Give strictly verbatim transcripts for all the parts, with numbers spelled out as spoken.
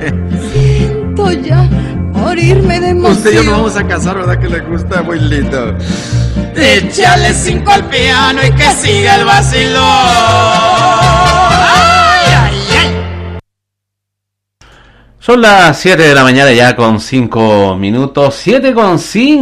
Siento ya morirme de emoción. Usted y yo nos vamos a casar, ¿verdad que le gusta? Muy lindo. Échale cinco al piano y que siga el vacilón. Ay, ay, ay. Son las siete de la mañana ya con cinco minutos. siete con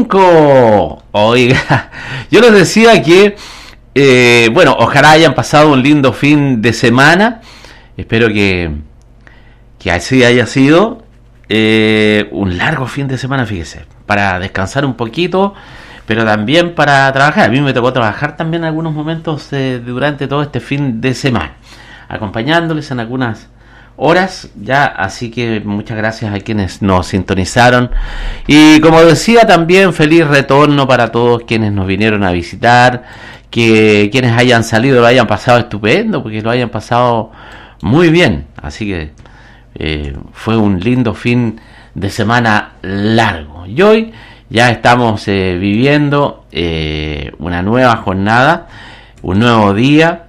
cinco. Oiga, yo les decía que, eh, bueno, ojalá hayan pasado un lindo fin de semana. Espero que, que así haya sido. Eh, un largo fin de semana, fíjese, para descansar un poquito, pero también para trabajar. A mí me tocó trabajar también en algunos momentos eh, durante todo este fin de semana, acompañándoles en algunas horas ya, así que muchas gracias a quienes nos sintonizaron, y como decía también, feliz retorno para todos quienes nos vinieron a visitar, que quienes hayan salido lo hayan pasado estupendo, porque lo hayan pasado muy bien, así que eh, fue un lindo fin de semana largo, y hoy ya estamos eh, viviendo eh, una nueva jornada, un nuevo día,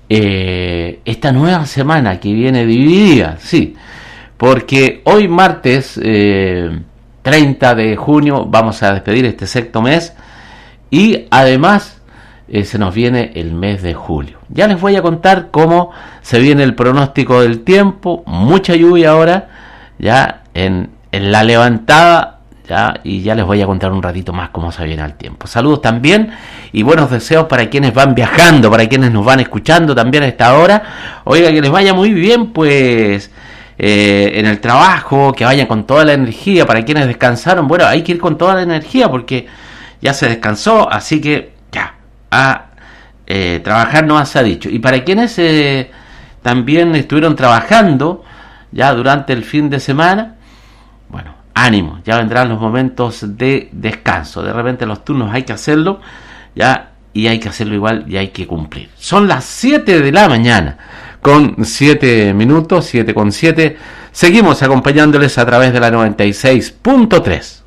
eh, esta nueva semana que viene dividida, sí, porque hoy martes eh, treinta de junio vamos a despedir este sexto mes, y además eh, se nos viene el mes de julio. Ya les voy a contar cómo se viene el pronóstico del tiempo, mucha lluvia ahora, ya en, en la levantada. Ya, y ya les voy a contar un ratito más cómo se viene el tiempo. Saludos también y buenos deseos para quienes van viajando, para quienes nos van escuchando también a esta hora. Oiga, que les vaya muy bien, pues, eh, en el trabajo, que vayan con toda la energía. Para quienes descansaron, bueno, hay que ir con toda la energía porque ya se descansó, así que ya, a eh, trabajar no se ha dicho. Y para quienes eh, también estuvieron trabajando ya durante el fin de semana, bueno, ánimo, ya vendrán los momentos de descanso. De repente los turnos hay que hacerlo, ya, y hay que hacerlo igual y hay que cumplir. Son las siete de la mañana, con siete minutos, siete con siete. Seguimos acompañándoles a través de la noventa y seis punto tres.